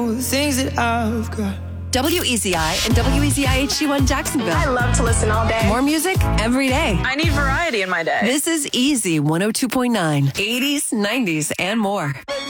things that I've got. WEZI and WEZI HD1 Jacksonville. I love to listen all day. More music every day. I need variety in my day. This is Easy 102.9. 80s, 90s, and more.